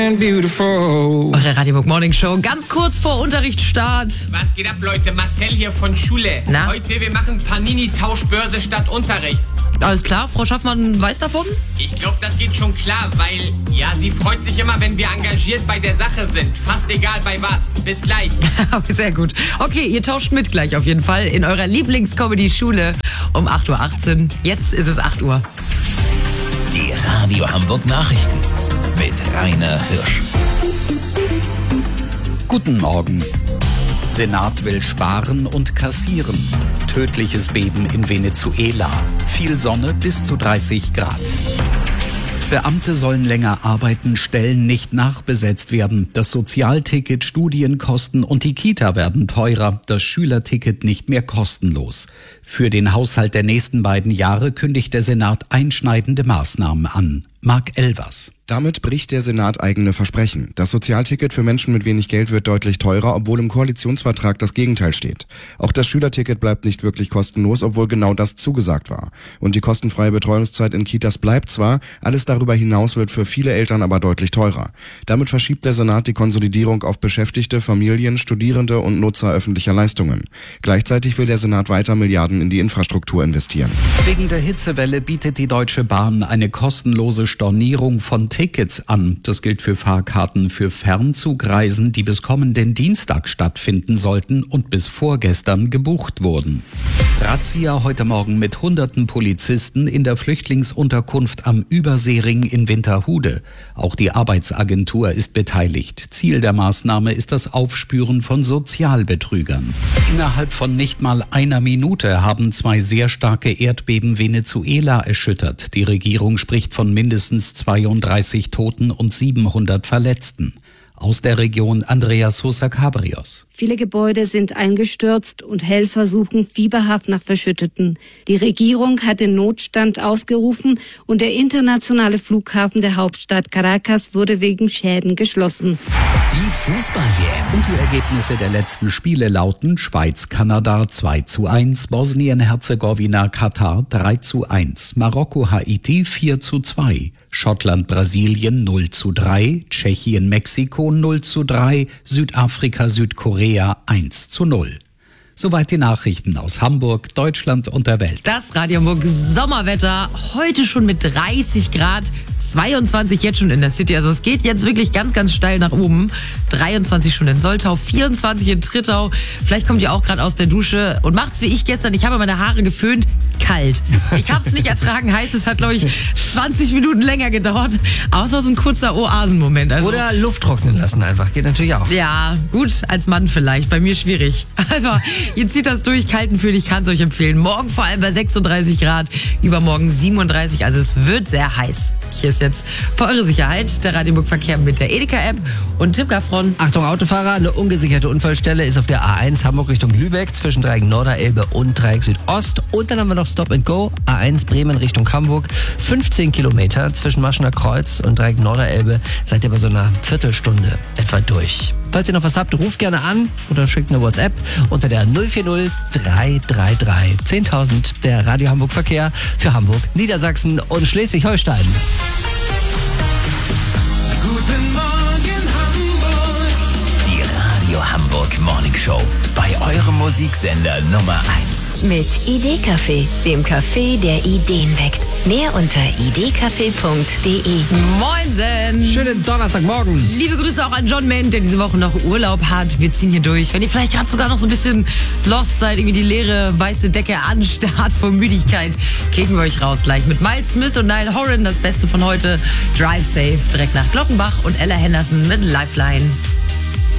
Eure Radio Hamburg Morning Show, ganz kurz vor Unterrichtsstart. Was geht ab, Leute? Marcel hier von Schule. Na? Heute, wir machen Panini-Tauschbörse statt Unterricht. Alles klar, Frau Schaffmann weiß davon? Ich glaube, das geht schon klar, weil, ja, sie freut sich immer, wenn wir engagiert bei der Sache sind. Fast egal bei was. Bis gleich. Sehr gut. Okay, ihr tauscht mit gleich auf jeden Fall in eurer Lieblingscomedy-Schule um 8.18 Uhr. Jetzt ist es 8 Uhr. Die Radio Hamburg Nachrichten mit Rainer Hirsch. Guten Morgen. Senat will sparen und kassieren. Tödliches Beben in Venezuela. Viel Sonne bis zu 30 Grad. Beamte sollen länger arbeiten, Stellen nicht nachbesetzt werden. Das Sozialticket, Studienkosten und die Kita werden teurer. Das Schülerticket nicht mehr kostenlos. Für den Haushalt der nächsten beiden Jahre kündigt der Senat einschneidende Maßnahmen an. Marc Elvers. Damit bricht der Senat eigene Versprechen. Das Sozialticket für Menschen mit wenig Geld wird deutlich teurer, obwohl im Koalitionsvertrag das Gegenteil steht. Auch das Schülerticket bleibt nicht wirklich kostenlos, obwohl genau das zugesagt war. Und die kostenfreie Betreuungszeit in Kitas bleibt zwar, alles darüber hinaus wird für viele Eltern aber deutlich teurer. Damit verschiebt der Senat die Konsolidierung auf Beschäftigte, Familien, Studierende und Nutzer öffentlicher Leistungen. Gleichzeitig will der Senat weiter Milliarden in die Infrastruktur investieren. Wegen der Hitzewelle bietet die Deutsche Bahn eine kostenlose Stornierung von Tickets an. Das gilt für Fahrkarten für Fernzugreisen, die bis kommenden Dienstag stattfinden sollten und bis vorgestern gebucht wurden. Razzia heute Morgen mit hunderten Polizisten in der Flüchtlingsunterkunft am Überseering in Winterhude. Auch die Arbeitsagentur ist beteiligt. Ziel der Maßnahme ist das Aufspüren von Sozialbetrügern. Innerhalb von nicht mal einer Minute haben 2 sehr starke Erdbeben Venezuela erschüttert. Die Regierung spricht von mindestens 32 Toten und 700 Verletzten. Aus der Region Andrea Sosa Cabrios. Viele Gebäude sind eingestürzt und Helfer suchen fieberhaft nach Verschütteten. Die Regierung hat den Notstand ausgerufen und der internationale Flughafen der Hauptstadt Caracas wurde wegen Schäden geschlossen. Die Fußball-WM. Und die Ergebnisse der letzten Spiele lauten: Schweiz-Kanada 2:1, Bosnien-Herzegowina-Katar 3:1, Marokko-Haiti 4:2, Schottland-Brasilien 0:3, Tschechien-Mexiko 0:3, Südafrika-Südkorea 1:0. Soweit die Nachrichten aus Hamburg, Deutschland und der Welt. Das Radio Hamburg Sommerwetter, heute schon mit 30 Grad, 22 jetzt schon in der City. Also es geht jetzt wirklich ganz, ganz steil nach oben. 23 schon in Soltau, 24 in Trittau. Vielleicht kommt ihr auch gerade aus der Dusche und macht's wie ich gestern. Ich habe meine Haare geföhnt. Kalt. Ich habe es nicht ertragen. Heißt, es hat, glaube ich, 20 Minuten länger gedauert. Aber es war so ein kurzer Oasenmoment. Also, oder Luft trocknen lassen einfach. Geht natürlich auch. ja, gut, als Mann vielleicht. Bei mir schwierig. Also, ihr zieht das durch. Kalten fühlen, ich kann es euch empfehlen. Morgen vor allem bei 36 Grad. Übermorgen 37. Also es wird sehr heiß. Hier ist jetzt für eure Sicherheit der Radio Hamburg Verkehr mit der Edeka-App und Tim Gaffron. Achtung Autofahrer, eine ungesicherte Unfallstelle ist auf der A1 Hamburg Richtung Lübeck zwischen Dreieck Norderelbe und Dreieck Südost. Und dann haben wir noch Stop and Go, A1 Bremen Richtung Hamburg, 15 Kilometer zwischen Maschener Kreuz und Dreieck Norderelbe. Seid ihr bei so einer Viertelstunde etwa durch. Falls ihr noch was habt, ruft gerne an oder schickt eine WhatsApp unter der 040 333 10.000. Der Radio Hamburg Verkehr für Hamburg, Niedersachsen und Schleswig-Holstein. Guten Morgen Hamburg. Die Radio Hamburg Morning Show. Bei eurem Musiksender Nummer 1. Mit Idee-Café, dem Café, der Ideen weckt. Mehr unter idcafé.de. Moinsen! Schönen Donnerstagmorgen. Liebe Grüße auch an John Mann, der diese Woche noch Urlaub hat. Wir ziehen hier durch. Wenn ihr vielleicht gerade sogar noch so ein bisschen lost seid, irgendwie die leere weiße Decke anstarrt vor Müdigkeit, kriegen wir euch raus gleich mit Miles Smith und Niall Horan, das Beste von heute. Drive Safe direkt nach Glockenbach und Ella Henderson mit Lifeline.